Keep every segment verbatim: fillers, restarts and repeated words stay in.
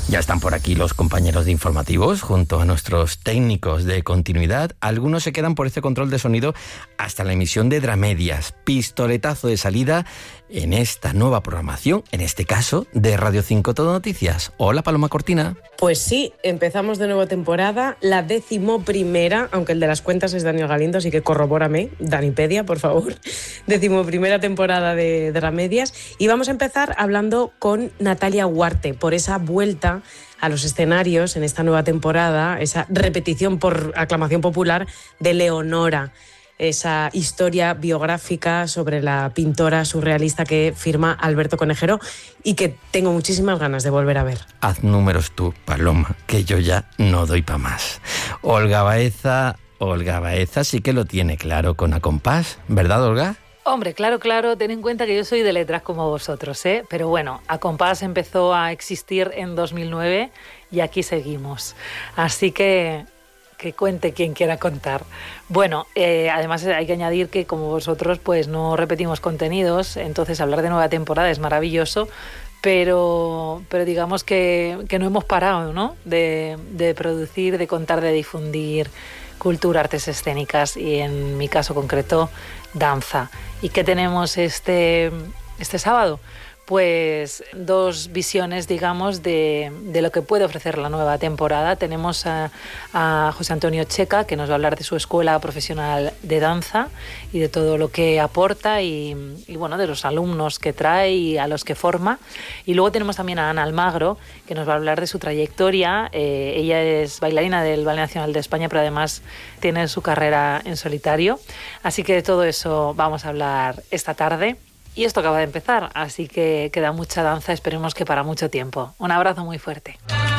Ya están por aquí los compañeros de informativos junto a nuestros técnicos de continuidad. Algunos se quedan por este control de sonido hasta la emisión de Dramedias, pistoletazo de salida en esta nueva programación, en este caso de Radio cinco Todo Noticias. Hola, Paloma Cortina. Pues sí, empezamos de nueva temporada, la decimoprimera, aunque el de las cuentas es Daniel Galindo, así que corrobórame, Danipedia, por favor. Decimoprimera temporada de Dramedias. Y vamos a empezar hablando con Natalia Huarte por esa vuelta a los escenarios en esta nueva temporada, esa repetición por aclamación popular de Leonora, esa historia biográfica sobre la pintora surrealista que firma Alberto Conejero y que tengo muchísimas ganas de volver a ver. Haz números tú, Paloma, que yo ya no doy pa' más. Olga Baeza, Olga Baeza sí que lo tiene claro con A Compás, ¿verdad, Olga? Hombre, claro, claro, ten en cuenta que yo soy de letras como vosotros, ¿eh? Pero bueno, A Compás empezó a existir en dos mil nueve y aquí seguimos. Así que que cuente quien quiera contar. Bueno, eh, además hay que añadir que como vosotros pues no repetimos contenidos, entonces hablar de nueva temporada es maravilloso, pero, pero digamos que, que no hemos parado, ¿no? De, de producir, de contar, de difundir cultura, artes escénicas y en mi caso concreto danza. ¿Y qué tenemos este, este sábado? Pues dos visiones, digamos, de, de lo que puede ofrecer la nueva temporada. Tenemos a, a José Antonio Checa, que nos va a hablar de su escuela profesional de danza y de todo lo que aporta y, y bueno, de los alumnos que trae y a los que forma. Y luego tenemos también a Ana Almagro, que nos va a hablar de su trayectoria. Eh, ella es bailarina del Ballet Nacional de España, pero además tiene su carrera en solitario. Así que de todo eso vamos a hablar esta tarde. Y esto acaba de empezar, así que queda mucha danza, esperemos que para mucho tiempo. Un abrazo muy fuerte.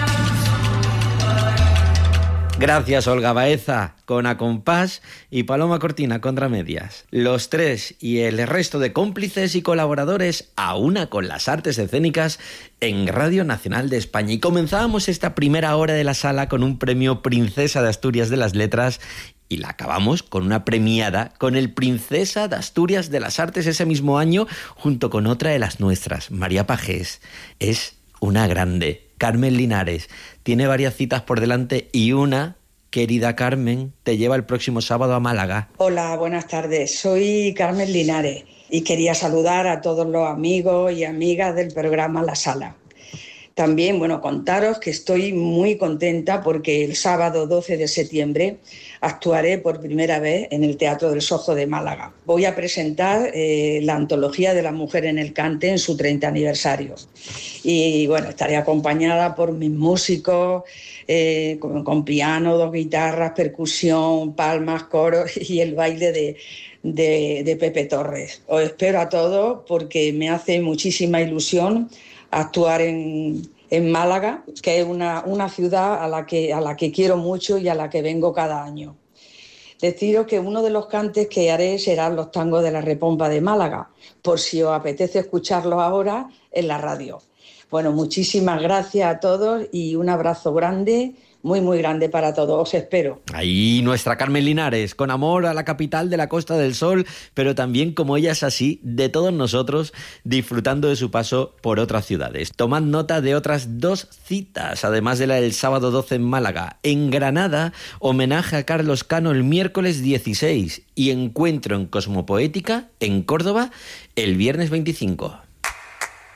Gracias, Olga Baeza, con A Compás, y Paloma Cortina, con Dramedias. Los tres y el resto de cómplices y colaboradores a una con las artes escénicas en Radio Nacional de España. Y comenzábamos esta primera hora de la sala con un premio Princesa de Asturias de las Letras y la acabamos con una premiada con el Princesa de Asturias de las Artes ese mismo año, junto con otra de las nuestras, María Pajés. Es una grande. Carmen Linares tiene varias citas por delante y una, querida Carmen, te lleva el próximo sábado a Málaga. Hola, buenas tardes. Soy Carmen Linares y quería saludar a todos los amigos y amigas del programa La Sala. También, bueno, contaros que estoy muy contenta porque el sábado doce de septiembre actuaré por primera vez en el Teatro del Sojo de Málaga. Voy a presentar eh, la antología de la mujer en el cante en su treinta aniversario. Y bueno, estaré acompañada por mis músicos, eh, con, con piano, dos guitarras, percusión, palmas, coros y el baile de, de, de Pepe Torres. Os espero a todos porque me hace muchísima ilusión actuar en, en Málaga, que es una, una ciudad a la, que, a la que quiero mucho y a la que vengo cada año. Deciros que uno de los cantes que haré serán los tangos de la Repompa de Málaga, por si os apetece escucharlos ahora en la radio. Bueno, muchísimas gracias a todos y un abrazo grande, muy, muy grande para todos. Os espero. Ahí nuestra Carmen Linares, con amor a la capital de la Costa del Sol, pero también, como ella es así, de todos nosotros, disfrutando de su paso por otras ciudades. Tomad nota de otras dos citas, además de la del sábado doce en Málaga. En Granada, homenaje a Carlos Cano el miércoles dieciséis y encuentro en Cosmopoética, en Córdoba, el viernes veinticinco.